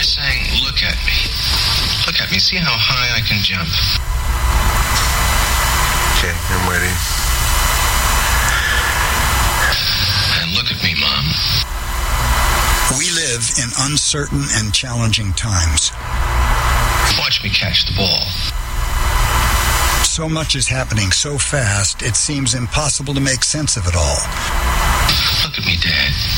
by saying, look at me. Look at me. See how high I can jump. Okay, I'm waiting. And look at me, Mom. We live in uncertain and challenging times. Watch me catch the ball. So much is happening so fast, it seems impossible to make sense of it all. Look at me, Dad.